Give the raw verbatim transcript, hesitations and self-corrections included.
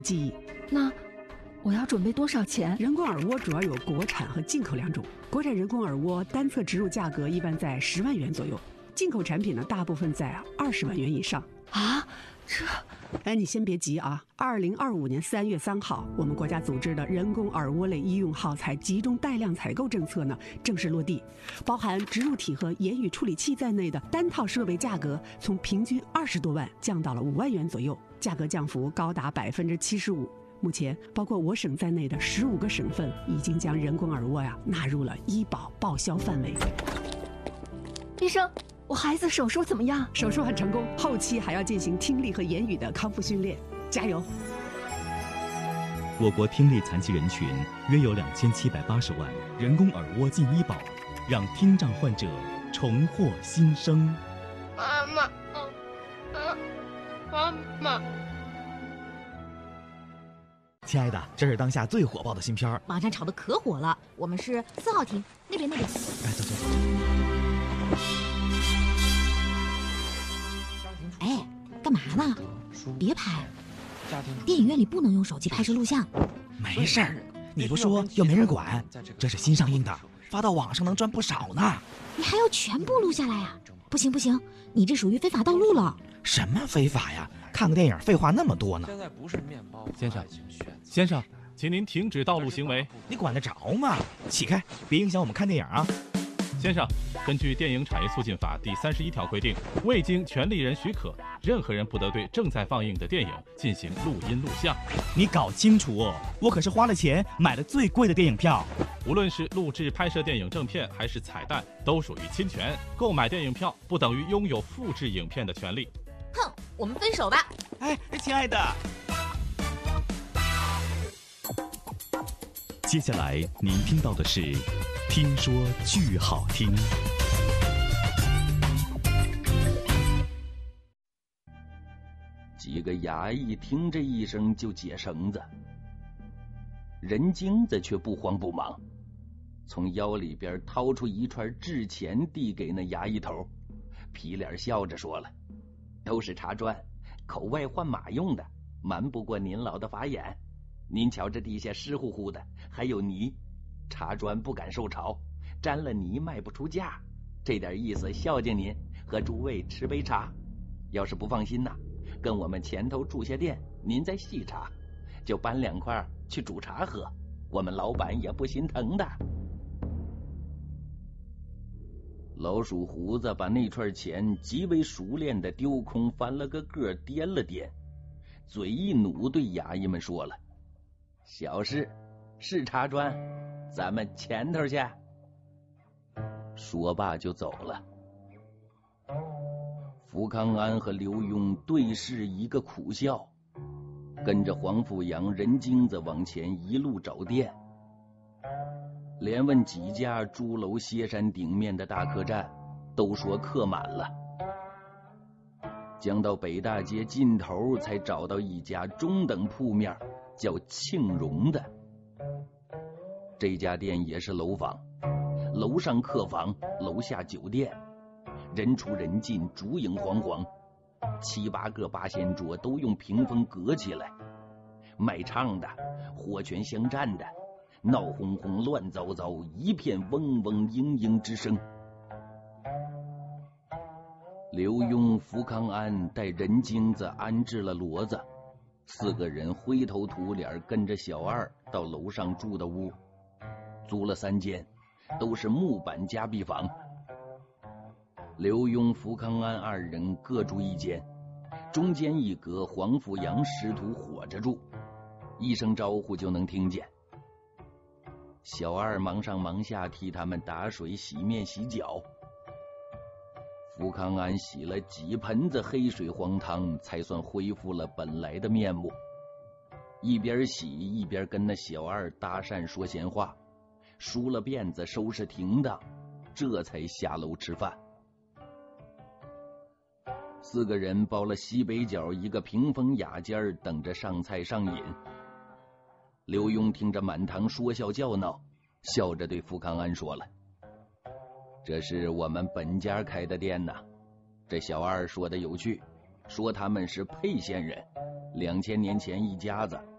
记忆。 那我要准备多少钱？ 人工耳蜗主要有国产和进口两种，国产人工耳蜗单侧植入价格一般在十万元左右，进口产品呢大部分在二十万元以上。 啊，这…… 哎，你先别急啊！二零二五年三月三号，我们国家组织的人工耳蜗类医用耗材集中带量采购政策呢正式落地，包含植入体和言语处理器在内的单套设备价格从平均二十多万降到了五万元左右，价格降幅高达百分之七十五。目前，包括我省在内的十五个省份已经将人工耳蜗呀纳入了医保报销范围。 医生，我孩子手术怎么样？ 手术很成功，后期还要进行听力和言语的康复训练，加油！ 我国听力残疾人群约有两千七百八十万，人工耳蜗进医保，让听障患者重获新生。 妈妈，嗯，妈妈。 亲爱的，这是当下最火爆的新片儿， 网上炒的可火了。我们是四号厅，那边那边。 哎，走走走。 哎，干嘛呢？别拍！电影院里不能用手机拍摄录像。 没事儿，你不说又没人管。这是新上映的，发到网上能赚不少呢。 你还要全部录下来呀？不行不行，你这属于非法盗录了。 什么非法呀？看个电影废话那么多呢。 现在不是面包， 先生，先生，请您停止盗录行为。 你管得着吗？起开，别影响我们看电影啊！ 先生，根据电影产业促进法第三十一条规定，未经权利人许可，任何人不得对正在放映的电影进行录音录像。 你搞清楚哦，我可是花了钱买了最贵的电影票。 无论是录制拍摄电影正片还是彩蛋，都属于侵权。购买电影票不等于拥有复制影片的权利。 哼，我们分手吧。 哎，亲爱的。 接下来您听到的是听说剧好听。 几个衙役听这一声就解绳子，人精子却不慌不忙，从腰里边掏出一串制钱递给那衙役头，皮脸笑着说了，都是茶砖，口外换马用的，瞒不过您老的法眼。您瞧这地下湿乎乎的，还有泥，茶砖不敢受潮，沾了泥卖不出价，这点意思孝敬您，和诸位吃杯茶。要是不放心呐，跟我们前头住下店，您再细茶，就搬两块去煮茶喝，我们老板也不心疼的。老鼠胡子把那串钱极为熟练的丢空，翻了个个，掂了掂，嘴一努，对衙役们说了，小事，是茶砖，咱们前头去。说罢就走了。福康安和刘墉对视一个苦笑，跟着黄富阳、任精子往前一路找店，连问几家朱楼歇山顶面的大客栈，都说客满了。将到北大街尽头，才找到一家中等铺面，叫庆荣的。这家店也是楼房，楼上客房，楼下酒店，人出人进，烛影晃晃，七八个八仙桌都用屏风隔起来，卖唱的，火拳相战的，闹哄哄，乱糟糟，一片嗡嗡嘤嘤之声。刘墉、福康安带任精子安置了骡子，四个人灰头土脸跟着小二到楼上住的屋，租了三间，都是木板夹壁房。刘墉、福康安二人各住一间，中间一格黄富阳师徒伙着住，一声招呼就能听见。小二忙上忙下替他们打水、洗面、洗脚。福康安洗了几盆子黑水黄汤，才算恢复了本来的面目。一边洗一边跟那小二搭讪说闲话，梳了辫子，收拾停当，这才下楼吃饭。四个人包了西北角一个屏风雅间，等着上菜上饮。刘墉听着满堂说笑叫闹，笑着对福康安说了，这是我们本家开的店呐。这小二说的有趣， 说他们是沛县人，两千年前一家子。